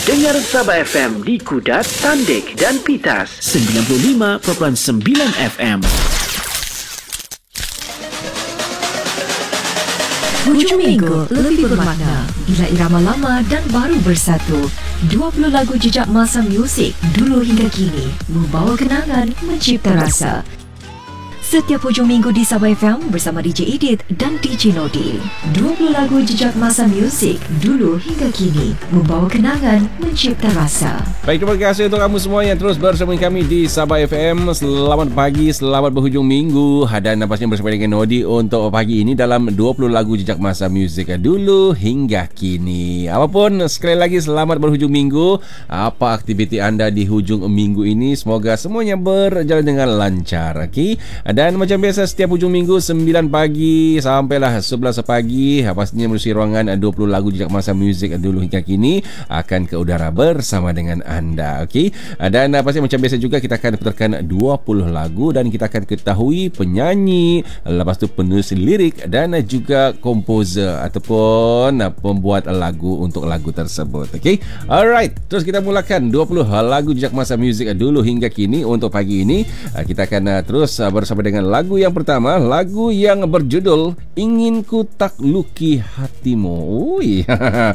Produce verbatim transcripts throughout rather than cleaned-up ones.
Dengar Sabah F M di Kudat, Tandik dan Pitas sembilan puluh lima perpuluhan sembilan F M. Hujung minggu lebih bermakna bila irama lama dan baru bersatu. dua puluh lagu jejak masa muzik dulu hingga kini membawa kenangan, mencipta rasa. Setiap hujung minggu di Sabah F M bersama D J Edith dan D J Nodi. dua puluh lagu jejak masa muzik dulu hingga kini membawa kenangan, mencipta rasa. Baik, terima kasih untuk kamu semua yang terus bersama kami di Sabah F M. Selamat pagi, selamat berhujung minggu. Dan pastinya bersama dengan Nodi untuk pagi ini dalam dua puluh lagu jejak masa muzik dulu hingga kini. Apapun, sekali lagi selamat berhujung minggu. Apa aktiviti anda di hujung minggu ini? Semoga semuanya berjalan dengan lancar. Okay? Dan macam biasa setiap hujung minggu sembilan pagi sampailah sebelas pagi pastinya melalui ruangan dua puluh lagu jejak masa muzik dulu hingga kini akan ke udara bersama dengan anda. Okey. Dan pastinya macam biasa juga kita akan putarkan dua puluh lagu dan kita akan ketahui penyanyi, lepas tu penulis lirik dan juga komposer ataupun pembuat lagu untuk lagu tersebut. Okey. Alright, terus kita mulakan dua puluh lagu jejak masa muzik dulu hingga kini untuk pagi ini. Kita akan terus bersama dengan lagu yang pertama, lagu yang berjudul Ingin Ku Takluki Hatimu. Ui,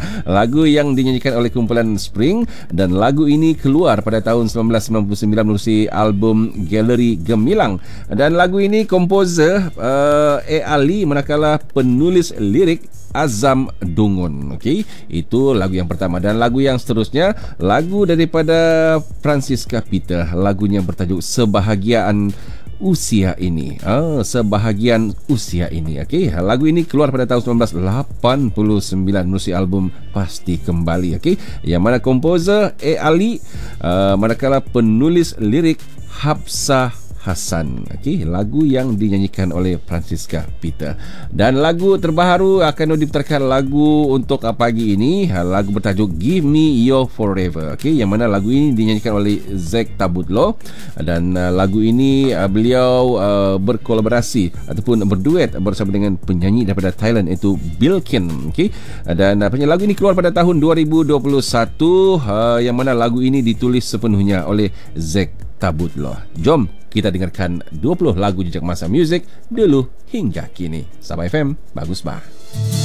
lagu yang dinyanyikan oleh kumpulan Spring dan lagu ini keluar pada tahun seribu sembilan ratus sembilan puluh sembilan melalui album Galeri Gemilang. Dan lagu ini komposer uh, A. Ali manakala penulis lirik Azam Dungun. Okey, itu lagu yang pertama. Dan lagu yang seterusnya, lagu daripada Francisca Peter, lagunya bertajuk Sebahagian Usia Ini. Ah, Sebahagian Usia Ini. Okey, lagu ini keluar pada tahun seribu sembilan ratus lapan puluh sembilan melalui album Pasti Kembali. Okey, yang mana komposer A. Ali, uh, manakala penulis lirik Hafsah Hasan. Okey, lagu yang dinyanyikan oleh Francisca Peter. Dan lagu terbaru akan diputarkan lagu untuk pagi ini, lagu bertajuk Give Me Your Forever. Okey, yang mana lagu ini dinyanyikan oleh Zack Tabudlo dan uh, lagu ini uh, beliau uh, berkolaborasi ataupun berduet bersama dengan penyanyi daripada Thailand iaitu Bilkin. Okey, dan uh, lagu ini keluar pada tahun dua ribu dua puluh satu, uh, yang mana lagu ini ditulis sepenuhnya oleh Zack Tabudlo. Jom kita dengarkan dua puluh lagu jejak masa muzik dulu hingga kini. Sabah F M, bagus bah.